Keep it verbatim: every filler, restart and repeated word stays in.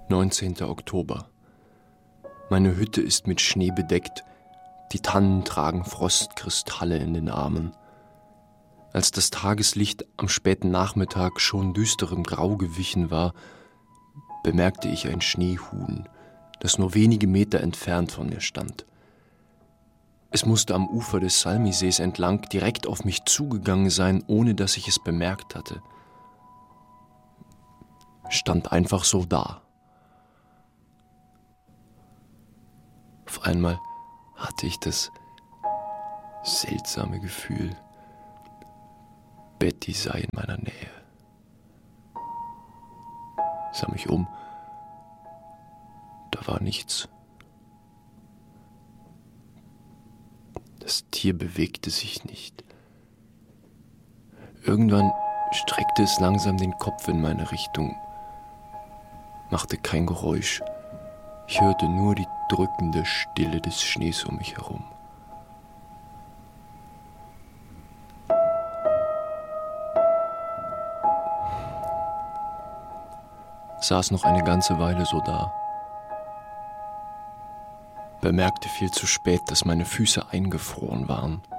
neunzehnter Oktober. Meine Hütte ist mit Schnee bedeckt, die Tannen tragen Frostkristalle in den Armen. Als das Tageslicht am späten Nachmittag schon düsterem Grau gewichen war, bemerkte ich ein Schneehuhn, das nur wenige Meter entfernt von mir stand. Es musste am Ufer des Salmisees entlang direkt auf mich zugegangen sein, ohne dass ich es bemerkt hatte. Es stand einfach so da. Auf einmal hatte ich das seltsame Gefühl, Betty sei in meiner Nähe. Ich sah mich um. Da war nichts. Das Tier bewegte sich nicht. Irgendwann streckte es langsam den Kopf in meine Richtung, machte kein Geräusch. Ich hörte nur die drückende Stille des Schnees um mich herum. Ich saß noch eine ganze Weile so da. Bemerkte viel zu spät, dass meine Füße eingefroren waren.